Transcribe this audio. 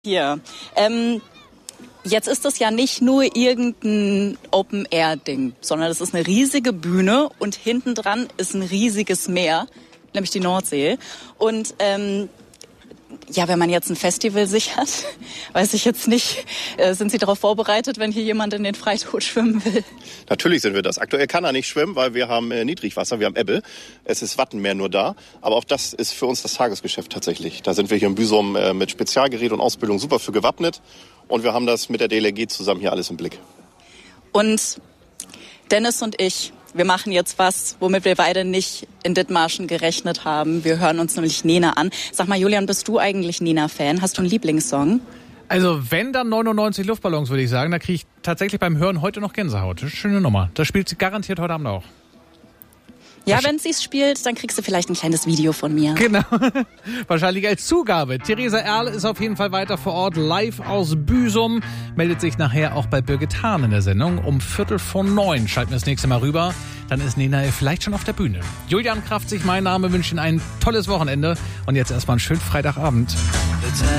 Hier. Jetzt ist das ja nicht nur irgendein Open-Air-Ding, sondern das ist eine riesige Bühne und hinten dran ist ein riesiges Meer, nämlich die Nordsee. Und ja, wenn man jetzt ein Festival sichert, weiß ich jetzt nicht, sind Sie darauf vorbereitet, wenn hier jemand in den Freitod schwimmen will? Natürlich sind wir das. Aktuell kann er nicht schwimmen, weil wir haben Niedrigwasser, wir haben Ebbe. Es ist Wattenmeer nur da. Aber auch das ist für uns das Tagesgeschäft tatsächlich. Da sind wir hier in Büsum mit Spezialgerät und Ausbildung super für gewappnet. Und wir haben das mit der DLRG zusammen hier alles im Blick. Und Dennis und ich, wir machen jetzt was, womit wir beide nicht in Dithmarschen gerechnet haben. Wir hören uns nämlich Nena an. Sag mal, Julian, bist du eigentlich Nena-Fan? Hast du einen Lieblingssong? Also wenn, dann 99 Luftballons, würde ich sagen. Da kriege ich tatsächlich beim Hören heute noch Gänsehaut. Das ist eine schöne Nummer. Das spielt sie garantiert heute Abend auch. Ja, wenn sie es spielt, dann kriegst du vielleicht ein kleines Video von mir. Genau. Wahrscheinlich als Zugabe. Theresa Erl ist auf jeden Fall weiter vor Ort, live aus Büsum. Meldet sich nachher auch bei Birgit Hahn in der Sendung. Um 8:45 schalten wir das nächste Mal rüber. Dann ist Nena vielleicht schon auf der Bühne. Julian Kraftzig, mein Name, wünsche Ihnen ein tolles Wochenende. Und jetzt erstmal einen schönen Freitagabend.